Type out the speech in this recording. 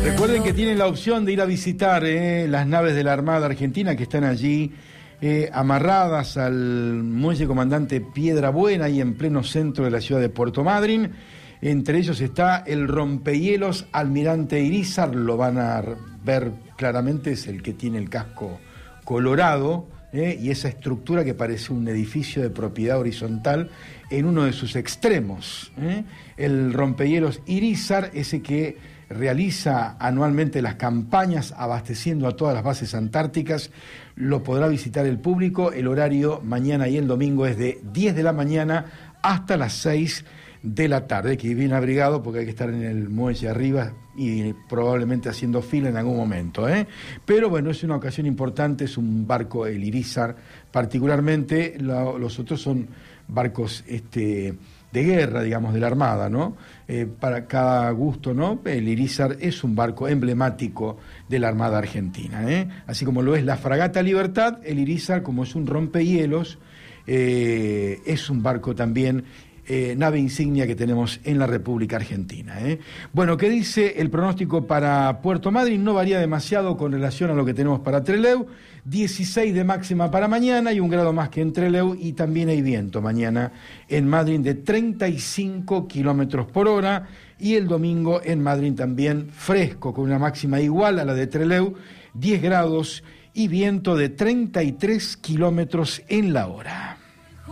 Recuerden que tienen la opción de ir a visitar las naves de la Armada Argentina que están allí amarradas al muelle Comandante Piedrabuena y en pleno centro de la ciudad de Puerto Madryn. Entre ellos está el rompehielos Almirante Irízar, lo van a ver claramente, es el que tiene el casco colorado, y esa estructura que parece un edificio de propiedad horizontal en uno de sus extremos. El rompehielos Irízar, ese que realiza anualmente las campañas abasteciendo a todas las bases antárticas, lo podrá visitar el público. El horario mañana y el domingo es de 10 de la mañana hasta las 6 de la tarde, que bien abrigado porque hay que estar en el muelle arriba y probablemente haciendo fila en algún momento, Pero bueno, es una ocasión importante, es un barco, el Irízar particularmente, los otros son barcos de guerra, digamos, de la Armada, ¿no? Para cada gusto, ¿no? El Irízar es un barco emblemático de la Armada Argentina, Así como lo es la fragata Libertad, el Irízar, como es un rompehielos, es un barco también, nave insignia que tenemos en la República Argentina. Bueno, ¿qué dice el pronóstico para Puerto Madryn? No varía demasiado con relación a lo que tenemos para Trelew. 16 de máxima para mañana y 1 grado más que en Trelew, y también hay viento mañana en Madryn de 35 kilómetros por hora, y el domingo en Madryn también fresco, con una máxima igual a la de Trelew, 10 grados y viento de 33 kilómetros en la hora.